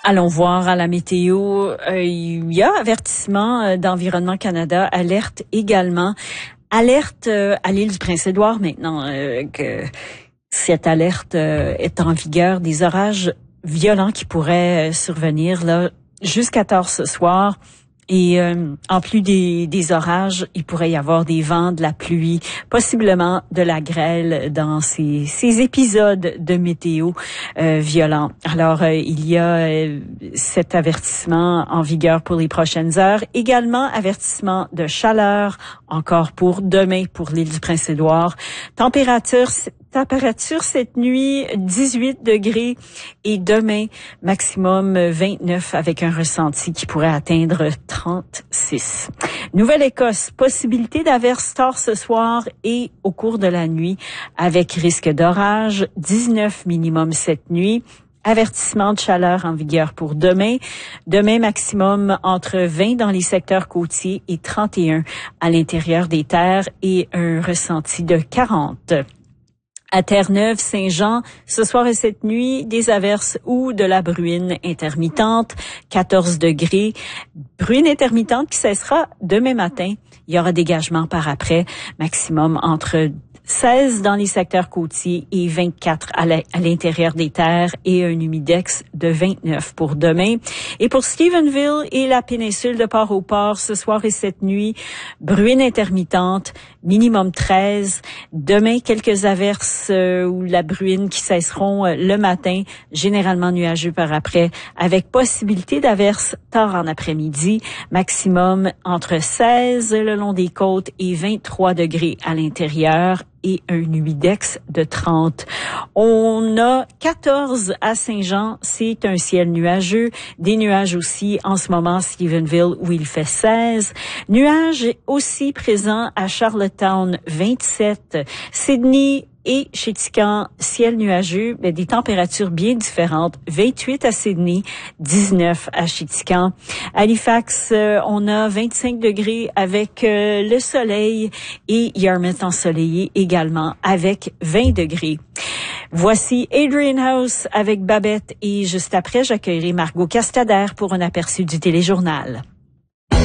Allons voir à la météo. Il y a avertissement d'Environnement Canada, alerte également. Alerte à l'île du Prince-Édouard maintenant que cette alerte est en vigueur. Des orages violents qui pourraient survenir là jusqu'à tard ce soir. Et en plus des orages, il pourrait y avoir des vents, de la pluie, possiblement de la grêle dans ces épisodes de météo violents. Alors, il y a cet avertissement en vigueur pour les prochaines heures. Également, avertissement de chaleur encore pour demain pour l'île du Prince-Édouard. Température cette nuit, 18 degrés et demain, maximum 29 avec un ressenti qui pourrait atteindre 36. Nouvelle-Écosse, possibilité d'averse tard ce soir et au cours de la nuit avec risque d'orage, 19 minimum cette nuit. Avertissement de chaleur en vigueur pour demain. Demain, maximum entre 20 dans les secteurs côtiers et 31 à l'intérieur des terres et un ressenti de 40. À Terre-Neuve, Saint-Jean, ce soir et cette nuit, des averses ou de la bruine intermittente, 14 degrés. Bruine intermittente qui cessera demain matin. Il y aura dégagement par après, maximum entre 16 dans les secteurs côtiers et 24 à l'intérieur des terres et un humidex de 29 pour demain. Et pour Stephenville et la péninsule de Port-au-Port, ce soir et cette nuit, bruine intermittente, minimum 13. Demain, quelques averses ou la bruine qui cesseront le matin, généralement nuageux par après, avec possibilité d'averses tard en après-midi, maximum entre 16 le long des côtes et 23 degrés à l'intérieur et un humidex de 30. On a 14 à Saint-Jean, c'est un ciel nuageux. Des nuages aussi en ce moment à Stephenville où il fait 16. Nuages aussi présents à Charlottetown, 27. Sydney et Chéticamp, ciel nuageux, mais des températures bien différentes. 28 à Sydney, 19 à Chéticamp. Halifax, on a 25 degrés avec le soleil et Yarmouth ensoleillé également avec 20 degrés. Voici Adrian House avec Babette et juste après, j'accueillerai Margot Castader pour un aperçu du téléjournal.